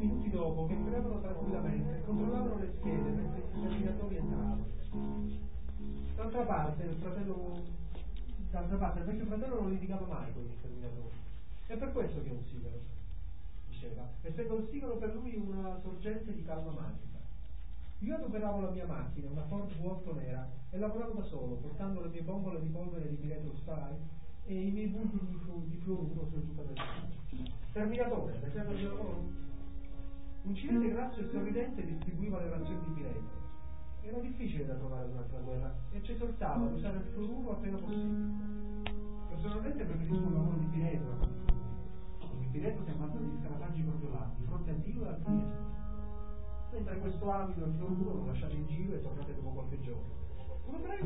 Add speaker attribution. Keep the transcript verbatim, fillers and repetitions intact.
Speaker 1: minuti dopo che entravano tranquillamente e controllavano le schede mentre gli sterminatori entravano. D'altra parte, il fratello, d'altra parte, il vecchio fratello non litigava mai con gli sterminatori. È per questo che è un sigaro, diceva, essendo il sigaro per lui una sorgente di calma magica. Io adoperavo la mia macchina, una Ford V otto nera, e lavoravo da solo, portando le mie bombole di polvere di Piretro Spy e i miei punti di, flu, di fluoruro sul tubo del Terminatore, le serve di lavoro? Un cinese grasso e sorridente distribuiva le razioni di Piretro. Era difficile da trovare durante la guerra e ci esortava ad usare il fluoruro appena possibile. Personalmente preferisco il lavoro di Piretro, con il Piretro si ammazzano gli scarafaggi proprio là, di fronte a Dio e al cliente. Mentre questo avido il fluoruro lo lasciate in giro e tornate dopo qualche giorno. Come